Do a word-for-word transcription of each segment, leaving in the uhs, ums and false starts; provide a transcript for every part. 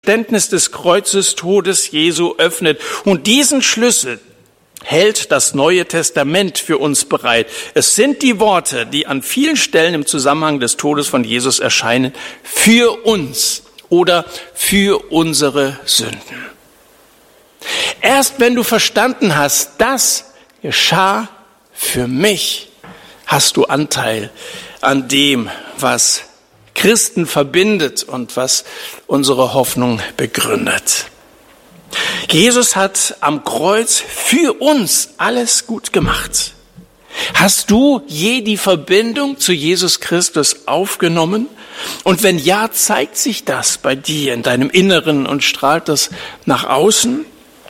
Verständnis des Kreuzestodes Jesu öffnet. Und diesen Schlüssel hält das Neue Testament für uns bereit. Es sind die Worte, die an vielen Stellen im Zusammenhang des Todes von Jesus erscheinen, für uns oder für unsere Sünden. Erst wenn du verstanden hast, das geschah für mich, hast du Anteil an dem, was Christen verbindet und was unsere Hoffnung begründet. Jesus hat am Kreuz für uns alles gut gemacht. Hast du je die Verbindung zu Jesus Christus aufgenommen? Und wenn ja, zeigt sich das bei dir in deinem Inneren und strahlt das nach außen?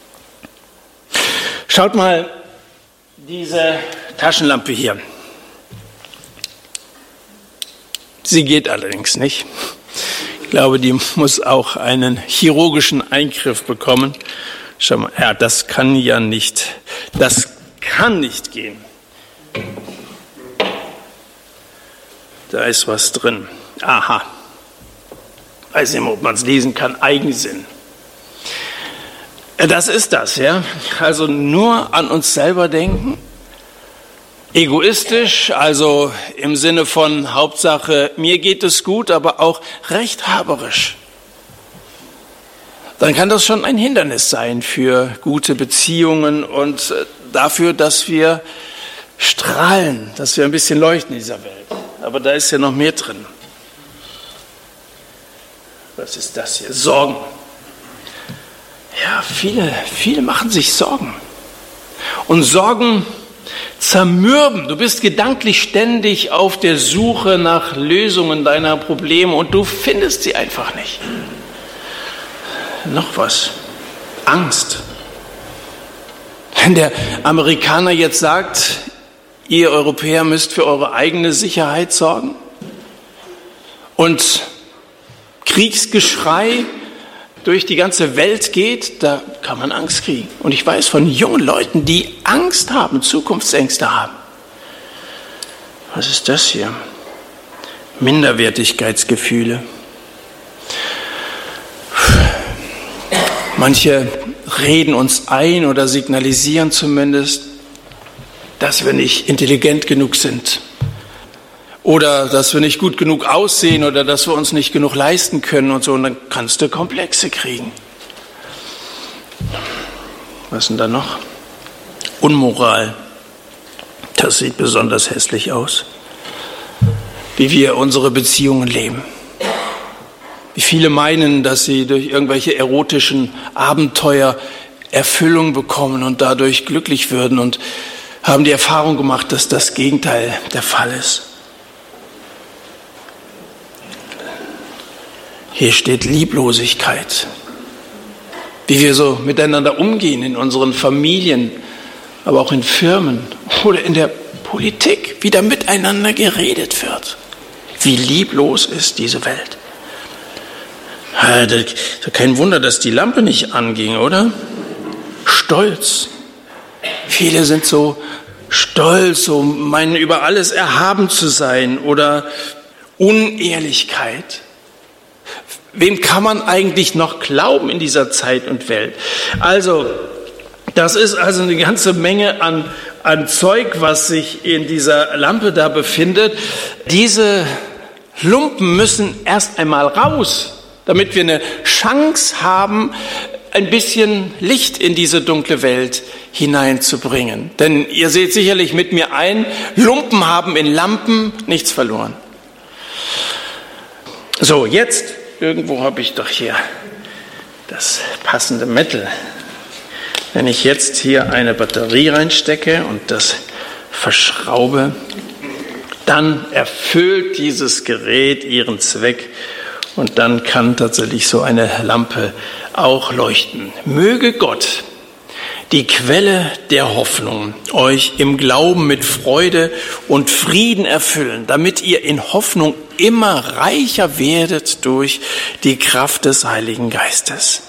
Schaut mal diese Taschenlampe hier. Sie geht allerdings nicht. Ich glaube, die muss auch einen chirurgischen Eingriff bekommen. Schau mal, ja, das kann ja nicht, das kann nicht gehen. Da ist was drin. Aha. Weiß nicht, ob man es lesen kann. Eigensinn. Das ist das, ja. Also nur an uns selber denken. Egoistisch, also im Sinne von Hauptsache, mir geht es gut, aber auch rechthaberisch. Dann kann das schon ein Hindernis sein für gute Beziehungen und dafür, dass wir strahlen, dass wir ein bisschen leuchten in dieser Welt. Aber da ist ja noch mehr drin. Was ist das hier? Sorgen. Ja, viele, viele machen sich Sorgen. Und Sorgen zermürben. Du bist gedanklich ständig auf der Suche nach Lösungen deiner Probleme und du findest sie einfach nicht. Noch was. Angst. Wenn der Amerikaner jetzt sagt, ihr Europäer müsst für eure eigene Sicherheit sorgen und Kriegsgeschrei durch die ganze Welt geht, da kann man Angst kriegen. Und ich weiß von jungen Leuten, die Angst haben, Zukunftsängste haben. Was ist das hier? Minderwertigkeitsgefühle. Manche reden uns ein oder signalisieren zumindest, dass wir nicht intelligent genug sind. Oder dass wir nicht gut genug aussehen oder dass wir uns nicht genug leisten können und so. Und dann kannst du Komplexe kriegen. Was ist denn da noch? Unmoral. Das sieht besonders hässlich aus. Wie wir unsere Beziehungen leben. Wie viele meinen, dass sie durch irgendwelche erotischen Abenteuer Erfüllung bekommen und dadurch glücklich würden und haben die Erfahrung gemacht, dass das Gegenteil der Fall ist. Hier steht Lieblosigkeit. Wie wir so miteinander umgehen in unseren Familien, aber auch in Firmen oder in der Politik, wie da miteinander geredet wird. Wie lieblos ist diese Welt. Kein Wunder, dass die Lampe nicht anging, oder? Stolz. Viele sind so stolz, so meinen über alles erhaben zu sein oder Unehrlichkeit. Wem kann man eigentlich noch glauben in dieser Zeit und Welt? Also, das ist also eine ganze Menge an, an Zeug, was sich in dieser Lampe da befindet. Diese Lumpen müssen erst einmal raus, damit wir eine Chance haben, ein bisschen Licht in diese dunkle Welt hineinzubringen. Denn ihr seht sicherlich mit mir ein, Lumpen haben in Lampen nichts verloren. So, jetzt, irgendwo habe ich doch hier das passende Mittel. Wenn ich jetzt hier eine Batterie reinstecke und das verschraube, dann erfüllt dieses Gerät ihren Zweck und dann kann tatsächlich so eine Lampe auch leuchten. Möge Gott, die Quelle der Hoffnung, euch im Glauben mit Freude und Frieden erfüllen, damit ihr in Hoffnung immer reicher werdet durch die Kraft des Heiligen Geistes.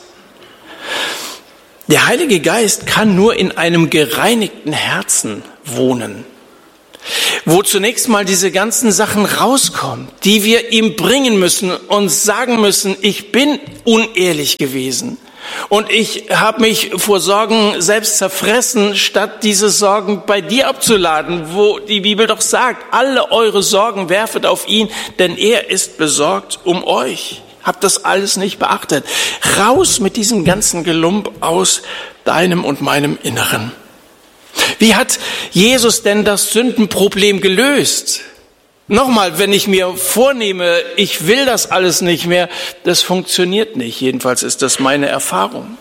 Der Heilige Geist kann nur in einem gereinigten Herzen wohnen. wo zunächst mal diese ganzen Sachen rauskommen, die wir ihm bringen müssen und sagen müssen, ich bin unehrlich gewesen. Und ich habe mich vor Sorgen selbst zerfressen, statt diese Sorgen bei dir abzuladen, wo die Bibel doch sagt, alle eure Sorgen werfet auf ihn, denn er ist besorgt um euch. Habt das alles nicht beachtet. Raus mit diesem ganzen Gelump aus deinem und meinem Inneren. Wie hat Jesus denn das Sündenproblem gelöst? Nochmal, wenn ich mir vornehme, ich will das alles nicht mehr, das funktioniert nicht. Jedenfalls ist das meine Erfahrung.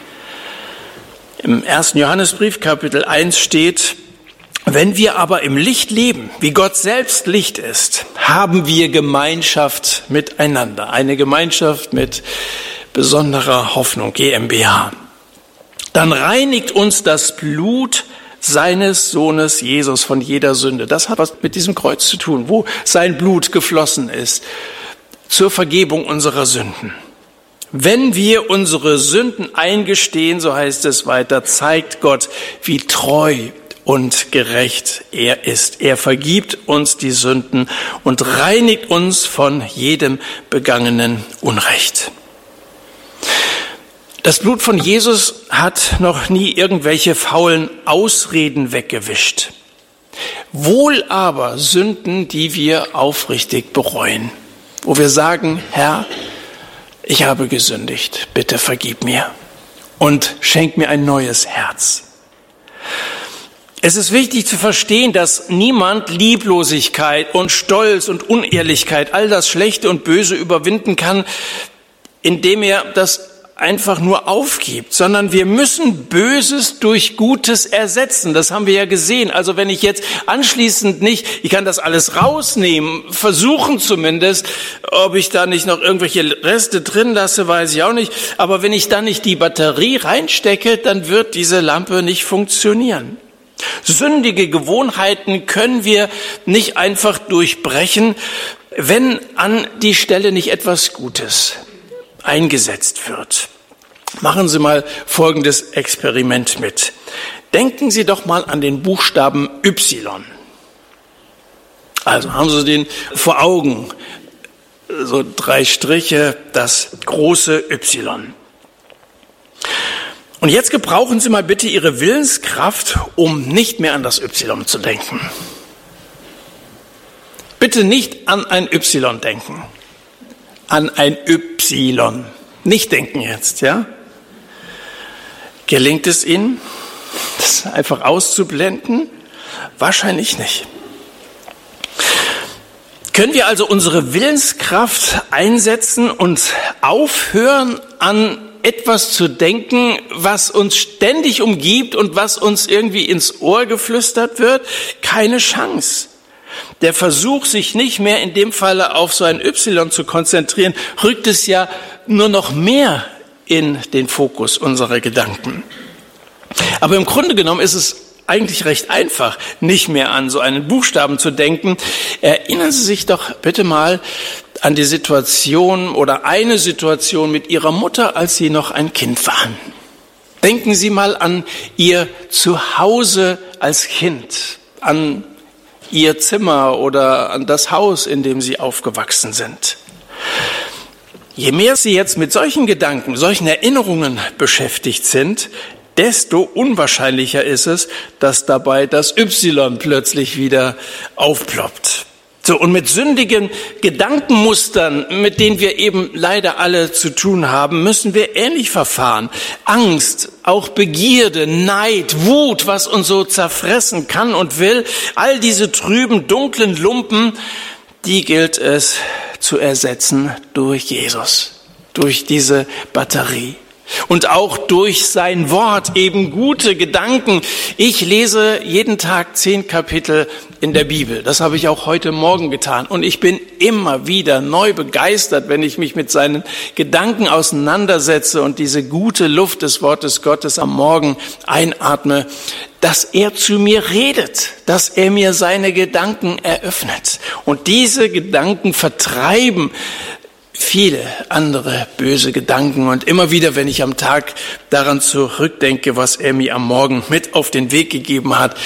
Im ersten Johannesbrief, Kapitel eins steht, wenn wir aber im Licht leben, wie Gott selbst Licht ist, haben wir Gemeinschaft miteinander. Eine Gemeinschaft mit besonderer Hoffnung, G m b H. Dann reinigt uns das Blut seines Sohnes Jesus von jeder Sünde. Das hat was mit diesem Kreuz zu tun, wo sein Blut geflossen ist zur Vergebung unserer Sünden. Wenn wir unsere Sünden eingestehen, so heißt es weiter, zeigt Gott, wie treu und gerecht er ist. Er vergibt uns die Sünden und reinigt uns von jedem begangenen Unrecht. Das Blut von Jesus hat noch nie irgendwelche faulen Ausreden weggewischt. Wohl aber Sünden, die wir aufrichtig bereuen, wo wir sagen, Herr, ich habe gesündigt, bitte vergib mir und schenk mir ein neues Herz. Es ist wichtig zu verstehen, dass niemand Lieblosigkeit und Stolz und Unehrlichkeit, all das Schlechte und Böse überwinden kann, indem er das einfach nur aufgibt, sondern wir müssen Böses durch Gutes ersetzen. Das haben wir ja gesehen. Also wenn ich jetzt anschließend nicht, ich kann das alles rausnehmen, versuchen zumindest, ob ich da nicht noch irgendwelche Reste drin lasse, weiß ich auch nicht. Aber wenn ich da nicht die Batterie reinstecke, dann wird diese Lampe nicht funktionieren. Sündige Gewohnheiten können wir nicht einfach durchbrechen, wenn an die Stelle nicht etwas Gutes eingesetzt wird. Machen Sie mal folgendes Experiment mit. Denken Sie doch mal an den Buchstaben Y. Also haben Sie den vor Augen, so drei Striche, das große Y. Und jetzt gebrauchen Sie mal bitte Ihre Willenskraft, um nicht mehr an das Y zu denken. Bitte nicht an ein Y denken. An ein Y. Nicht denken jetzt, ja? Gelingt es Ihnen, das einfach auszublenden? Wahrscheinlich nicht. Können wir also unsere Willenskraft einsetzen und aufhören, an etwas zu denken, was uns ständig umgibt und was uns irgendwie ins Ohr geflüstert wird? Keine Chance. Der Versuch, sich nicht mehr in dem Falle auf so ein Y zu konzentrieren, rückt es ja nur noch mehr in den Fokus unserer Gedanken. Aber im Grunde genommen ist es eigentlich recht einfach, nicht mehr an so einen Buchstaben zu denken. Erinnern Sie sich doch bitte mal an die Situation oder eine Situation mit Ihrer Mutter, als Sie noch ein Kind waren. Denken Sie mal an Ihr Zuhause als Kind, an Ihr Zimmer oder an das Haus, in dem Sie aufgewachsen sind. Je mehr Sie jetzt mit solchen Gedanken, solchen Erinnerungen beschäftigt sind, desto unwahrscheinlicher ist es, dass dabei das Y plötzlich wieder aufploppt. So, und mit sündigen Gedankenmustern, mit denen wir eben leider alle zu tun haben, müssen wir ähnlich verfahren. Angst, auch Begierde, Neid, Wut, was uns so zerfressen kann und will, all diese trüben, dunklen Lumpen, die gilt es zu ersetzen durch Jesus, durch diese Batterie. Und auch durch sein Wort, eben gute Gedanken. Ich lese jeden Tag zehn Kapitel in der Bibel. Das habe ich auch heute Morgen getan. Und ich bin immer wieder neu begeistert, wenn ich mich mit seinen Gedanken auseinandersetze und diese gute Luft des Wortes Gottes am Morgen einatme, dass er zu mir redet, dass er mir seine Gedanken eröffnet. Und diese Gedanken vertreiben viele andere böse Gedanken. Und immer wieder, wenn ich am Tag daran zurückdenke, was er mir am Morgen mit auf den Weg gegeben hat,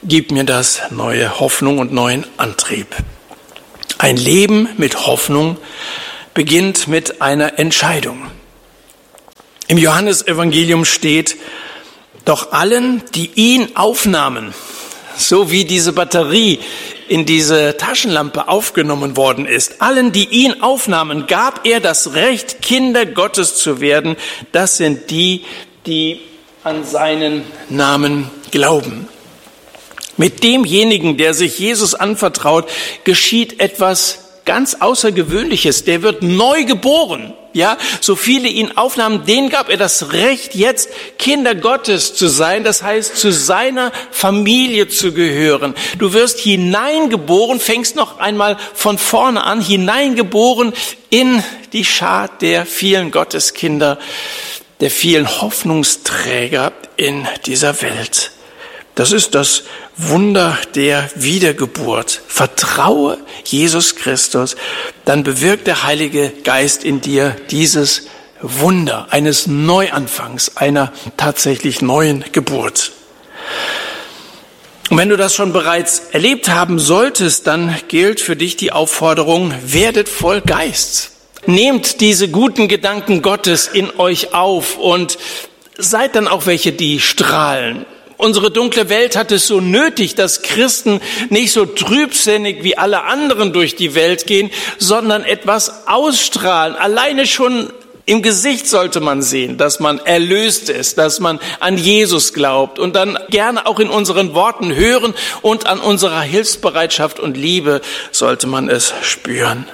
gibt mir das neue Hoffnung und neuen Antrieb. Ein Leben mit Hoffnung beginnt mit einer Entscheidung. Im Johannesevangelium steht, doch allen, die ihn aufnahmen, so wie diese Batterie in diese Taschenlampe aufgenommen worden ist, allen, die ihn aufnahmen, gab er das Recht, Kinder Gottes zu werden. Das sind die, die an seinen Namen glauben. Mit demjenigen, der sich Jesus anvertraut, geschieht etwas ganz Außergewöhnliches. Der wird neu geboren. Ja, so viele ihn aufnahmen, denen gab er das Recht, jetzt Kinder Gottes zu sein. Das heißt, zu seiner Familie zu gehören. Du wirst hineingeboren, fängst noch einmal von vorne an, hineingeboren in die Schar der vielen Gotteskinder, der vielen Hoffnungsträger in dieser Welt. Das ist das Wunder der Wiedergeburt. Vertraue Jesus Christus, dann bewirkt der Heilige Geist in dir dieses Wunder eines Neuanfangs, einer tatsächlich neuen Geburt. Und wenn du das schon bereits erlebt haben solltest, dann gilt für dich die Aufforderung, werdet voll Geist. Nehmt diese guten Gedanken Gottes in euch auf und seid dann auch welche, die strahlen. Unsere dunkle Welt hat es so nötig, dass Christen nicht so trübsinnig wie alle anderen durch die Welt gehen, sondern etwas ausstrahlen. Alleine schon im Gesicht sollte man sehen, dass man erlöst ist, dass man an Jesus glaubt und dann gerne auch in unseren Worten hören und an unserer Hilfsbereitschaft und Liebe sollte man es spüren.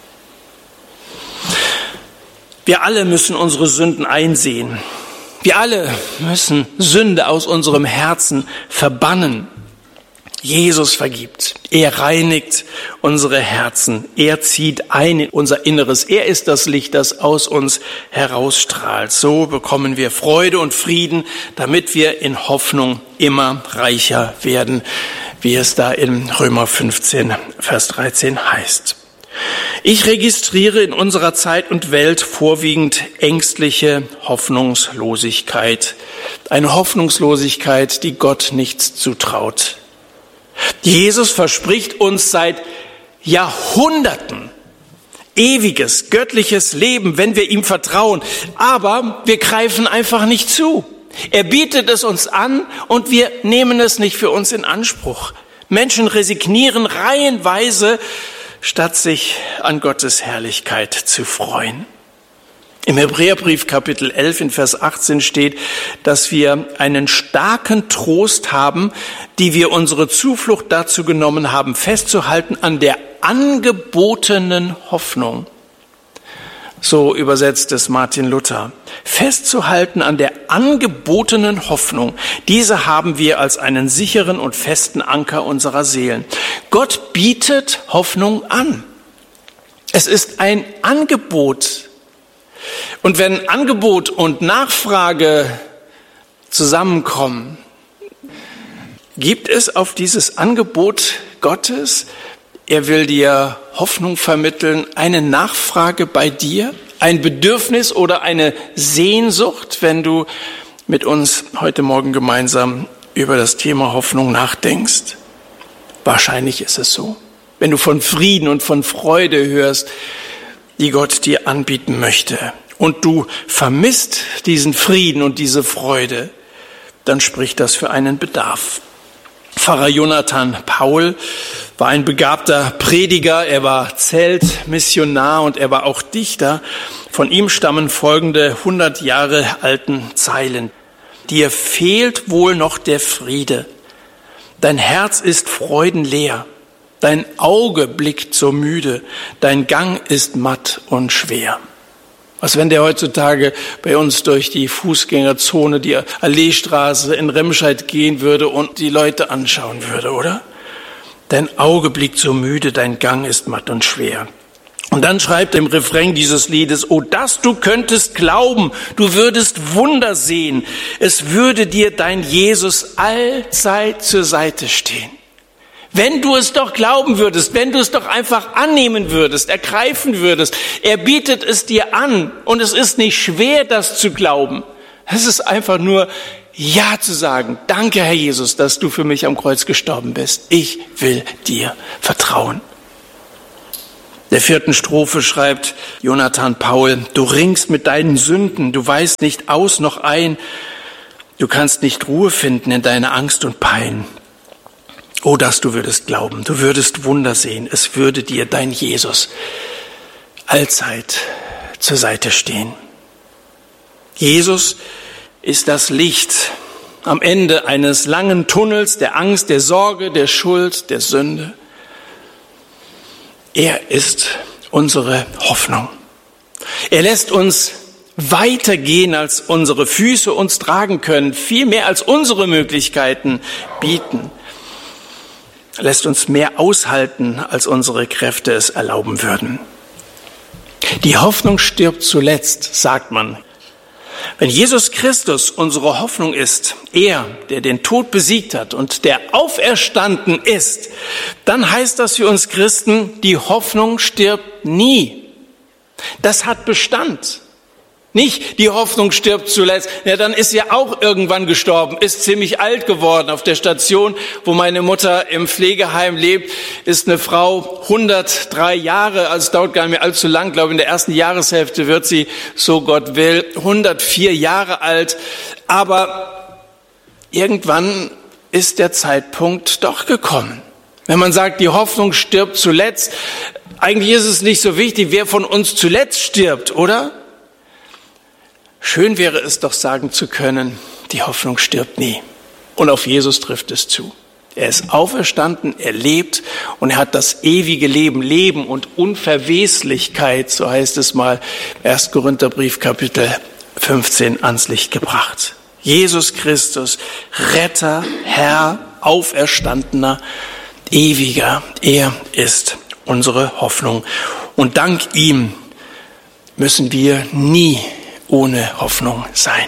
Wir alle müssen unsere Sünden einsehen. Wir alle müssen Sünde aus unserem Herzen verbannen. Jesus vergibt. Er reinigt unsere Herzen. Er zieht ein in unser Inneres. Er ist das Licht, das aus uns herausstrahlt. So bekommen wir Freude und Frieden, damit wir in Hoffnung immer reicher werden, wie es da in Römer fünfzehn, Vers dreizehn heißt. Ich registriere in unserer Zeit und Welt vorwiegend ängstliche Hoffnungslosigkeit. Eine Hoffnungslosigkeit, die Gott nichts zutraut. Jesus verspricht uns seit Jahrhunderten ewiges, göttliches Leben, wenn wir ihm vertrauen. Aber wir greifen einfach nicht zu. Er bietet es uns an und wir nehmen es nicht für uns in Anspruch. Menschen resignieren reihenweise, statt sich an Gottes Herrlichkeit zu freuen. Im Hebräerbrief Kapitel elf in Vers achtzehn steht, dass wir einen starken Trost haben, die wir unsere Zuflucht dazu genommen haben, festzuhalten an der angebotenen Hoffnung. So übersetzt es Martin Luther. Festzuhalten an der angebotenen Hoffnung. Diese haben wir als einen sicheren und festen Anker unserer Seelen. Gott bietet Hoffnung an. Es ist ein Angebot. Und wenn Angebot und Nachfrage zusammenkommen, gibt es auf dieses Angebot Gottes, er will dir Hoffnung vermitteln, eine Nachfrage bei dir, ein Bedürfnis oder eine Sehnsucht, wenn du mit uns heute Morgen gemeinsam über das Thema Hoffnung nachdenkst? Wahrscheinlich ist es so. Wenn du von Frieden und von Freude hörst, die Gott dir anbieten möchte, und du vermisst diesen Frieden und diese Freude, dann spricht das für einen Bedarf. Pfarrer Jonathan Paul war ein begabter Prediger, er war Zeltmissionar und er war auch Dichter. Von ihm stammen folgende hundert Jahre alten Zeilen. Dir fehlt wohl noch der Friede. Dein Herz ist freudenleer. Dein Auge blickt so müde. Dein Gang ist matt und schwer. Was, wenn der heutzutage bei uns durch die Fußgängerzone, die Alleestraße in Remscheid gehen würde und die Leute anschauen würde, oder? Dein Auge blickt so müde, dein Gang ist matt und schwer. Und dann schreibt er im Refrain dieses Liedes, oh, dass du könntest glauben, du würdest Wunder sehen, es würde dir dein Jesus allzeit zur Seite stehen. Wenn du es doch glauben würdest, wenn du es doch einfach annehmen würdest, ergreifen würdest, er bietet es dir an und es ist nicht schwer, das zu glauben. Es ist einfach nur Ja zu sagen. Danke, Herr Jesus, dass du für mich am Kreuz gestorben bist. Ich will dir vertrauen. Der vierten Strophe schreibt Jonathan Paul, du ringst mit deinen Sünden, du weißt nicht aus noch ein, du kannst nicht Ruhe finden in deiner Angst und Pein. Oh, dass du würdest glauben, du würdest Wunder sehen, es würde dir dein Jesus allzeit zur Seite stehen. Jesus ist das Licht am Ende eines langen Tunnels der Angst, der Sorge, der Schuld, der Sünde. Er ist unsere Hoffnung. Er lässt uns weitergehen, als unsere Füße uns tragen können, viel mehr als unsere Möglichkeiten bieten. Er lässt uns mehr aushalten, als unsere Kräfte es erlauben würden. Die Hoffnung stirbt zuletzt, sagt man. Wenn Jesus Christus unsere Hoffnung ist, er, der den Tod besiegt hat und der auferstanden ist, dann heißt das für uns Christen, die Hoffnung stirbt nie. Das hat Bestand. Nicht die Hoffnung stirbt zuletzt. Ja, dann ist sie auch irgendwann gestorben, ist ziemlich alt geworden. Auf der Station, wo meine Mutter im Pflegeheim lebt, ist eine Frau hundertdrei Jahre, also es dauert gar nicht mehr allzu lang, glaube ich, in der ersten Jahreshälfte wird sie, so Gott will, hundertvier Jahre alt. Aber irgendwann ist der Zeitpunkt doch gekommen. Wenn man sagt, die Hoffnung stirbt zuletzt, eigentlich ist es nicht so wichtig, wer von uns zuletzt stirbt, oder? Schön wäre es doch sagen zu können, die Hoffnung stirbt nie. Und auf Jesus trifft es zu. Er ist auferstanden, er lebt und er hat das ewige Leben, Leben und Unverweslichkeit, so heißt es mal, im ersten Korintherbrief Kapitel fünfzehn ans Licht gebracht. Jesus Christus, Retter, Herr, Auferstandener, Ewiger, er ist unsere Hoffnung. Und dank ihm müssen wir nie ohne Hoffnung sein.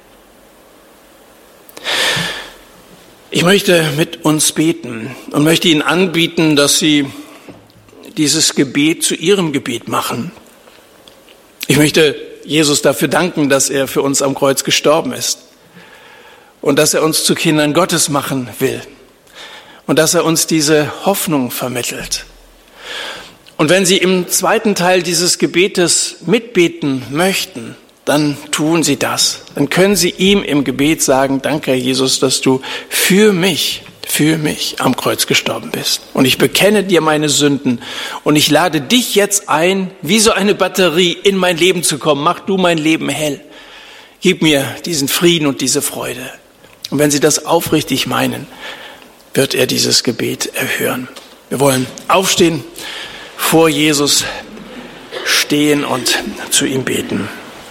Ich möchte mit uns beten und möchte Ihnen anbieten, dass Sie dieses Gebet zu Ihrem Gebet machen. Ich möchte Jesus dafür danken, dass er für uns am Kreuz gestorben ist und dass er uns zu Kindern Gottes machen will und dass er uns diese Hoffnung vermittelt. Und wenn Sie im zweiten Teil dieses Gebetes mitbeten möchten, dann tun Sie das. Dann können Sie ihm im Gebet sagen, danke Herr Jesus, dass du für mich, für mich am Kreuz gestorben bist. Und ich bekenne dir meine Sünden und ich lade dich jetzt ein, wie so eine Batterie in mein Leben zu kommen. Mach du mein Leben hell. Gib mir diesen Frieden und diese Freude. Und wenn Sie das aufrichtig meinen, wird er dieses Gebet erhören. Wir wollen aufstehen, vor Jesus stehen und zu ihm beten.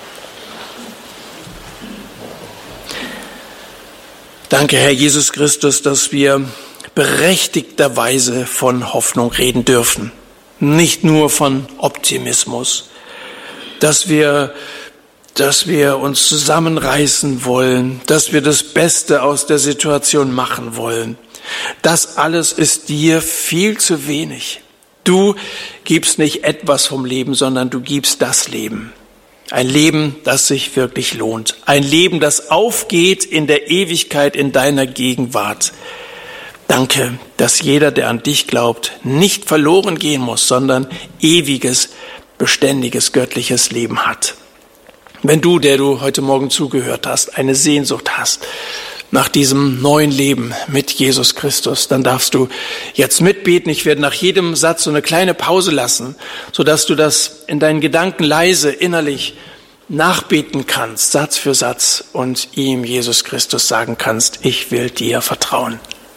Danke, Herr Jesus Christus, dass wir berechtigterweise von Hoffnung reden dürfen. Nicht nur von Optimismus. Dass wir, dass wir uns zusammenreißen wollen, dass wir das Beste aus der Situation machen wollen. Das alles ist dir viel zu wenig. Du gibst nicht etwas vom Leben, sondern du gibst das Leben. Ein Leben, das sich wirklich lohnt. Ein Leben, das aufgeht in der Ewigkeit in deiner Gegenwart. Danke, dass jeder, der an dich glaubt, nicht verloren gehen muss, sondern ewiges, beständiges, göttliches Leben hat. Wenn du, der du heute Morgen zugehört hast, eine Sehnsucht hast nach diesem neuen Leben mit Jesus Christus, dann darfst du jetzt mitbeten. Ich werde nach jedem Satz so eine kleine Pause lassen, sodass du das in deinen Gedanken leise, innerlich nachbeten kannst, Satz für Satz, und ihm, Jesus Christus, sagen kannst, ich will dir vertrauen.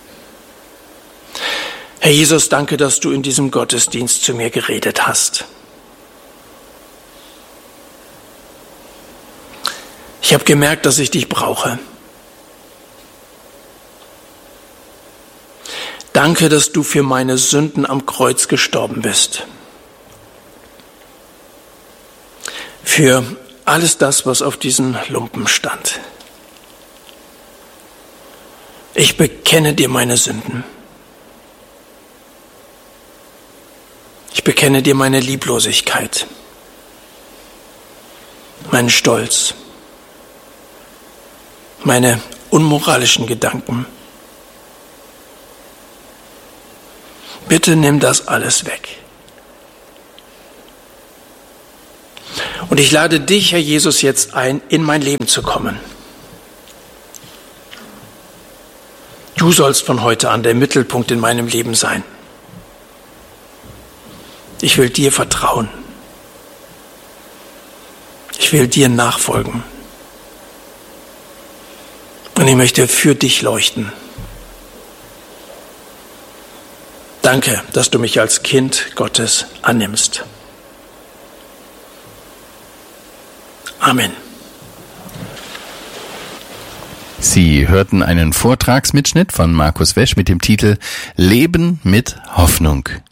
Herr Jesus, danke, dass du in diesem Gottesdienst zu mir geredet hast. Ich habe gemerkt, dass ich dich brauche. Danke, dass du für meine Sünden am Kreuz gestorben bist. Für alles das, was auf diesen Lumpen stand. Ich bekenne dir meine Sünden. Ich bekenne dir meine Lieblosigkeit, meinen Stolz, meine unmoralischen Gedanken. Bitte nimm das alles weg. Und ich lade dich, Herr Jesus, jetzt ein, in mein Leben zu kommen. Du sollst von heute an der Mittelpunkt in meinem Leben sein. Ich will dir vertrauen. Ich will dir nachfolgen. Und ich möchte für dich leuchten. Danke, dass du mich als Kind Gottes annimmst. Amen. Sie hörten einen Vortragsmitschnitt von Markus Wesch mit dem Titel Leben mit Hoffnung.